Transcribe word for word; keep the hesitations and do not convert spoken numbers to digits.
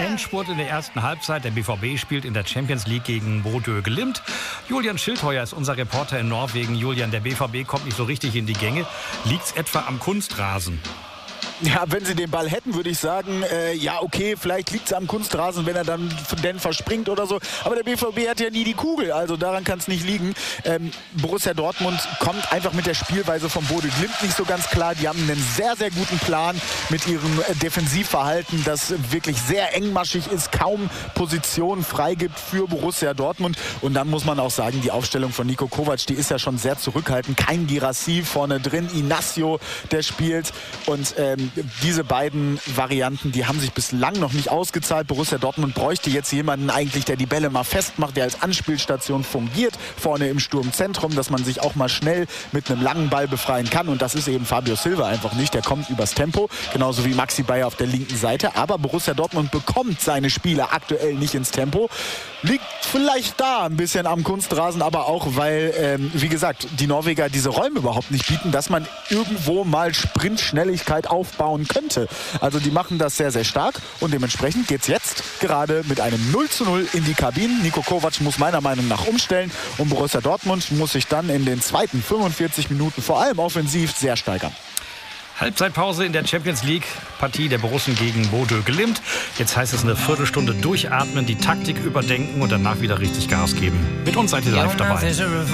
Endspurt in der ersten Halbzeit. Der B V B spielt in der Champions League gegen Bodø Glimt. Julian Schildheuer ist unser Reporter in Norwegen. Julian, der B V B kommt nicht so richtig in die Gänge. Liegt's etwa am Kunstrasen? Ja, wenn sie den Ball hätten, würde ich sagen, äh, ja okay, vielleicht liegt es am Kunstrasen, wenn er dann denn verspringt oder so. Aber der B V B hat ja nie die Kugel, also daran kann es nicht liegen. Ähm, Borussia Dortmund kommt einfach mit der Spielweise von Bodø Glimt nicht so ganz klar. Die haben einen sehr, sehr guten Plan mit ihrem äh, Defensivverhalten, das wirklich sehr engmaschig ist, kaum Positionen freigibt für Borussia Dortmund. Und dann muss man auch sagen, die Aufstellung von Niko Kovac, die ist ja schon sehr zurückhaltend. Kein Guirassy vorne drin, Inacio, der spielt. Und ähm, diese beiden Varianten, die haben sich bislang noch nicht ausgezahlt. Borussia Dortmund bräuchte jetzt jemanden eigentlich, der die Bälle mal festmacht, der als Anspielstation fungiert, vorne im Sturmzentrum, dass man sich auch mal schnell mit einem langen Ball befreien kann. Und das ist eben Fabio Silva einfach nicht. Der kommt übers Tempo, genauso wie Maxi Bayer auf der linken Seite. Aber Borussia Dortmund bekommt seine Spieler aktuell nicht ins Tempo. Liegt vielleicht da ein bisschen am Kunstrasen, aber auch, weil, ähm, wie gesagt, die Norweger diese Räume überhaupt nicht bieten, dass man irgendwo mal Sprintschnelligkeit aufbauen könnte. Also die machen das sehr, sehr stark und dementsprechend geht es jetzt gerade mit einem null zu null in die Kabinen. Niko Kovac muss meiner Meinung nach umstellen und Borussia Dortmund muss sich dann in den zweiten fünfundvierzig Minuten vor allem offensiv sehr steigern. Halbzeitpause in der Champions League Partie der Borussen gegen Bodø Glimt. Jetzt heißt es eine Viertelstunde durchatmen, die Taktik überdenken und danach wieder richtig Gas geben. Mit uns seid ihr live dabei.